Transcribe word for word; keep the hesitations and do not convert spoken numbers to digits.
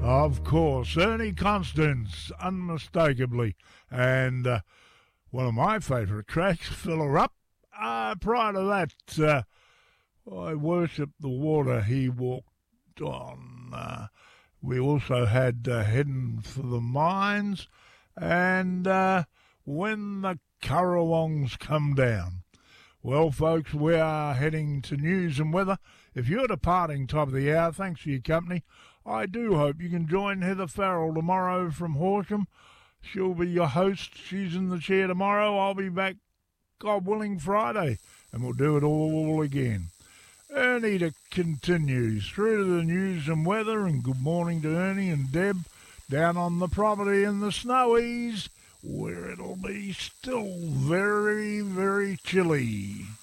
Of course, Ernie Constance, unmistakably. And uh, one of my favourite tracks, Fill Her Up. Uh, prior to that, uh, I Worship the Water He Walked On. Uh, we also had uh, Heading for the Mines and uh, When the Currawongs Come Down. Well, folks, we are heading to news and weather. If you're departing top of the hour, thanks for your company. I do hope you can join Heather Farrell tomorrow from Horsham. She'll be your host. She's in the chair tomorrow. I'll be back, God willing, Friday, and we'll do it all again. Ernie to continues through to the news and weather, and good morning to Ernie and Deb down on the property in the Snowies, where it'll be still very, very chilly.